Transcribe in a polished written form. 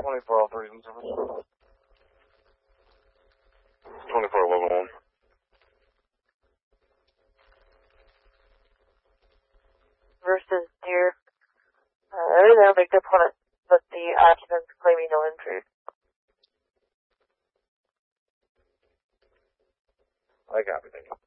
24 all threes in service. 24 level 1. Versus Deer. They'll make their opponent, but the occupants claiming no intrude. I got everything.